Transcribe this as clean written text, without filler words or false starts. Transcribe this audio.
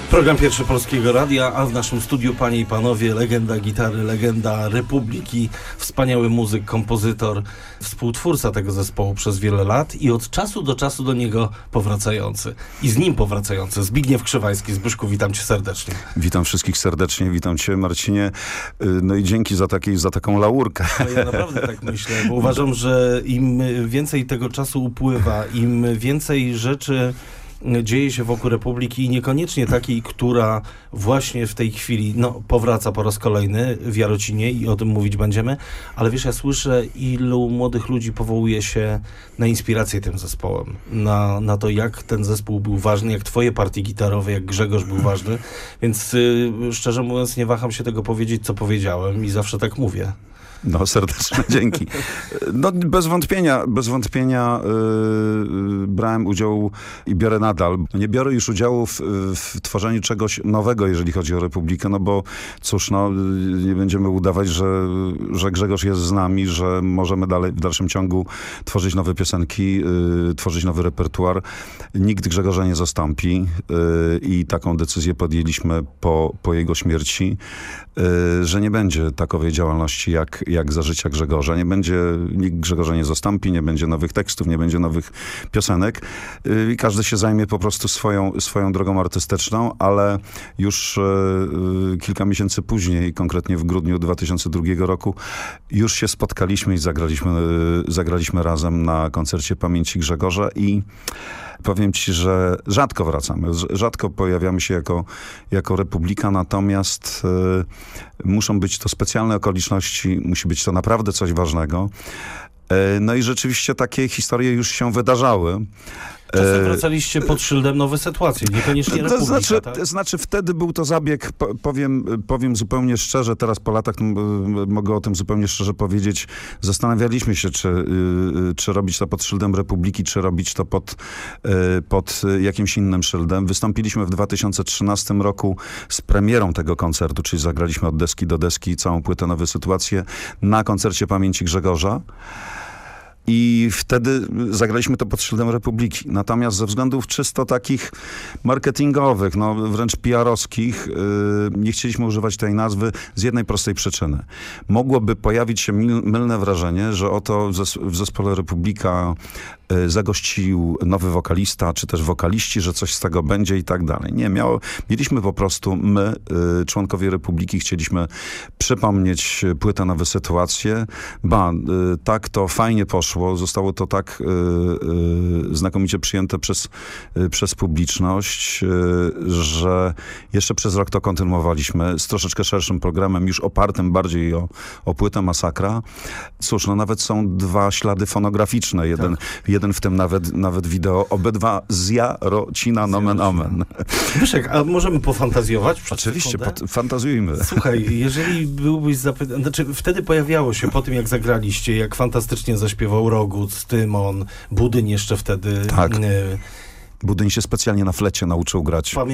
Program Pierwszy Polskiego Radia, a w naszym studiu, panie i panowie, legenda gitary, legenda Republiki, wspaniały muzyk, kompozytor, współtwórca tego zespołu przez wiele lat i od czasu do czasu do niego powracający. I z nim powracający, Zbigniew Krzywański. Zbyszku, witam cię serdecznie. Witam wszystkich serdecznie, witam cię, Marcinie. No i dzięki za taką laurkę. No ja naprawdę tak myślę, bo uważam, że im więcej tego czasu upływa, im więcej rzeczy dzieje się wokół Republiki i niekoniecznie takiej, która właśnie w tej chwili powraca po raz kolejny w Jarocinie i o tym mówić będziemy, ale wiesz, ja słyszę, ilu młodych ludzi powołuje się na inspirację tym zespołem, na to, jak ten zespół był ważny, jak twoje partie gitarowe, jak Grzegorz był ważny, więc szczerze mówiąc nie waham się tego powiedzieć, co powiedziałem i zawsze tak mówię. No, serdeczne dzięki. No, bez wątpienia brałem udział i biorę nadal. Nie biorę już udziału w tworzeniu czegoś nowego, jeżeli chodzi o Republikę, no bo cóż, nie będziemy udawać, że Grzegorz jest z nami, że możemy dalej, w dalszym ciągu tworzyć nowe piosenki, tworzyć nowy repertuar. Nikt Grzegorza nie zastąpi i taką decyzję podjęliśmy po jego śmierci, że nie będzie takowej działalności jak za życia Grzegorza. Nikt Grzegorza nie zastąpi, nie będzie nowych tekstów, nie będzie nowych piosenek i każdy się zajmie po prostu swoją drogą artystyczną, ale już kilka miesięcy później, konkretnie w grudniu 2002 roku, już się spotkaliśmy i zagraliśmy razem na koncercie pamięci Grzegorza i powiem ci, że rzadko wracamy, rzadko pojawiamy się jako Republika, natomiast muszą być to specjalne okoliczności, musi być to naprawdę coś ważnego. No i rzeczywiście takie historie już się wydarzały. Czasem wracaliście pod szyldem nowe sytuacje, niekoniecznie Republika, tak? Znaczy wtedy był to zabieg, powiem zupełnie szczerze, teraz po latach mogę o tym zupełnie szczerze powiedzieć, zastanawialiśmy się, czy robić to pod szyldem Republiki, czy robić to pod jakimś innym szyldem. Wystąpiliśmy w 2013 roku z premierą tego koncertu, czyli zagraliśmy od deski do deski całą płytę Nowe Sytuacje na koncercie pamięci Grzegorza. I wtedy zagraliśmy to pod szyldem Republiki. Natomiast ze względów czysto takich marketingowych, wręcz PR-owskich, nie chcieliśmy używać tej nazwy z jednej prostej przyczyny. Mogłoby pojawić się mylne wrażenie, że oto w zespole Republika zagościł nowy wokalista, czy też wokaliści, że coś z tego będzie i tak dalej. Nie, mieliśmy po prostu my, członkowie Republiki, chcieliśmy przypomnieć płytę Nowe Sytuacje. Tak to fajnie poszło, zostało to tak znakomicie przyjęte przez publiczność, że jeszcze przez rok to kontynuowaliśmy z troszeczkę szerszym programem, już opartym bardziej o płytę Masakra. Cóż, nawet są dwa ślady fonograficzne, jeden w tym nawet wideo, obydwa z Jarocina, nomen omen. Wyszek, a możemy pofantazjować? Oczywiście, fantazjujmy. Słuchaj, jeżeli byłbyś zapytany, wtedy pojawiało się po tym, jak zagraliście, jak fantastycznie zaśpiewał Rogut, Tymon, Budyń jeszcze wtedy. Tak. Budyń się specjalnie na flecie nauczył grać.